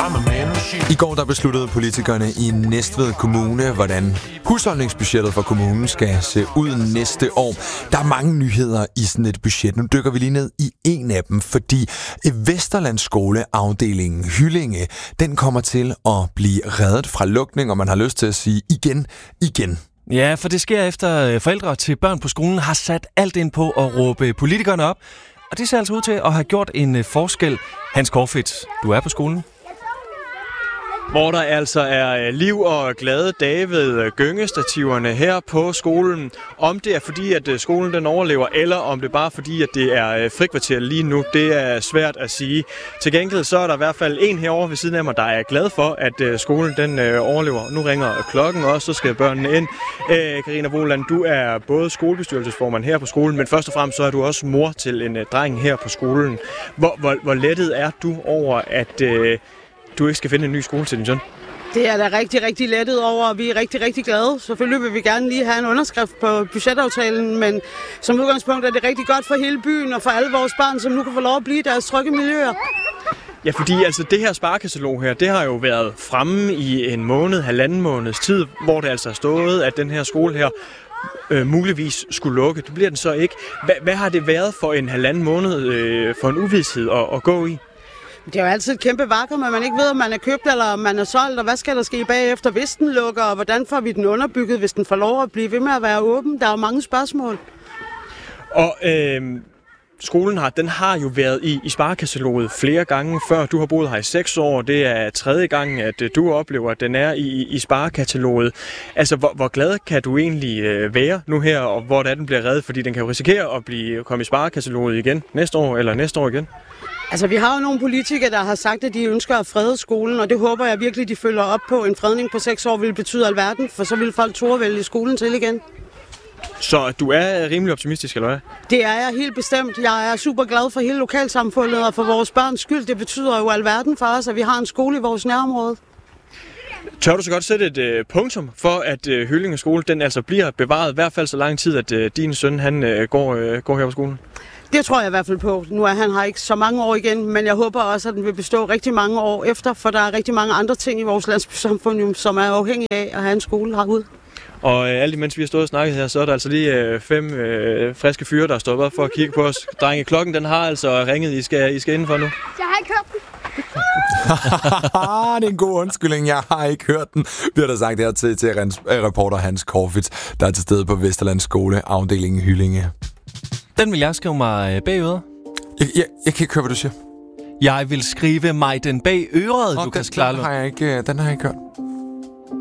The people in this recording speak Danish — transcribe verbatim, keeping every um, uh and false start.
I går der besluttede politikerne i Næstved Kommune, hvordan husholdningsbudgettet for kommunen skal se ud næste år. Der er mange nyheder i sådan et budget. Nu dykker vi lige ned i en af dem, fordi Vesterlands Skole afdelingen Hyllinge, den kommer til at blive reddet fra lukning, og man har lyst til at sige igen, igen. Ja, for det sker efter forældre til børn på skolen har sat alt ind på at råbe politikerne op. Og det ser altså ud til at have gjort en forskel. Hans Corfitz, du er på skolen. Hvor der altså er liv og glade dage ved gyngestativerne her på skolen. Om det er fordi, at skolen den overlever, eller om det er bare fordi, at det er frikvarter lige nu, det er svært at sige. Til gengæld så er der i hvert fald en herovre ved siden af mig, der er glad for, at skolen den overlever. Nu ringer klokken også, så skal børnene ind. Karina Voland, du er både skolebestyrelsesformand her på skolen, men først og fremmest så er du også mor til en dreng her på skolen. Hvor, hvor, hvor lettet er du over, at du ikke skal finde en ny skole til din søn? Det er da rigtig, rigtig lettet over, og vi er rigtig, rigtig glade. Selvfølgelig vil vi gerne lige have en underskrift på budgetaftalen, men som udgangspunkt er det rigtig godt for hele byen og for alle vores børn, som nu kan få lov at blive deres trygge miljøer. Ja, fordi altså det her sparekatalog her, det har jo været fremme i en måned, halvanden måneds tid, hvor det altså har stået, at den her skole her øh, muligvis skulle lukke. Det bliver den så ikke. Hva, hvad har det været for en halvanden måned øh, for en uvished at, at gå i? Det er jo altid et kæmpe vakuum, at man ikke ved, om man er købt eller om man er solgt, og hvad skal der ske bagefter, hvis den lukker, og hvordan får vi den underbygget, hvis den får lov at blive ved med at være åben. Der er jo mange spørgsmål. Og øh, skolen har, den har jo været i, i sparekataloget flere gange før. Du har boet her i seks år. Det er tredje gang, at du oplever, at den er i, i sparekataloget. Altså, hvor, hvor glad kan du egentlig øh, være nu her, og hvordan den bliver reddet? Fordi den kan jo risikere at blive komme i sparekataloget igen næste år, eller næste år igen. Altså, vi har jo nogle politikere, der har sagt, at de ønsker at frede skolen, og det håber jeg virkelig, de følger op på. En fredning på seks år vil betyde alverden, for så vil folk turde vælge skolen til igen. Så du er rimelig optimistisk, eller hvad? Det er jeg helt bestemt. Jeg er super glad for hele lokalsamfundet og for vores børns skyld. Det betyder jo alverden for os, at vi har en skole i vores nærområde. Tør du så godt sætte et øh, punktum for, at øh, Hyllinge skole den altså bliver bevaret, i hvert fald så lang tid, at øh, din søn han, øh, går, øh, går her på skolen? Det tror jeg i hvert fald på. Nu er han her ikke så mange år igen, men jeg håber også, at den vil bestå rigtig mange år efter, for der er rigtig mange andre ting i vores landsbysamfund, som er afhængige af at have en skole herude. Og øh, alt imens vi har stået og snakket her, så er der altså lige øh, fem øh, friske fyre, der er stoppet op for at kigge på os. Drenge, klokken den har altså ringet. I skal, I skal indenfor nu. Jeg har ikke hørt den. Det er en god undskyldning. Jeg har ikke hørt den, bliver der sagt her til, til reporter Hans Corfitz, der er til stede på Vesterlands Skole, afdelingen Hyllinge. Den vil jeg skrive mig bagøret. Jeg, jeg, jeg kan ikke høre, hvad du siger. Jeg vil skrive mig den bag øret, Nå, Lukas den, Klarlund. Den har jeg ikke, den har jeg ikke hørt.